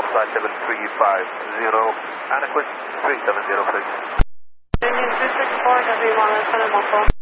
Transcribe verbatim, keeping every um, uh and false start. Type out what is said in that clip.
five seven three five zero, adequate three seven zero, please. Union two six four, W one,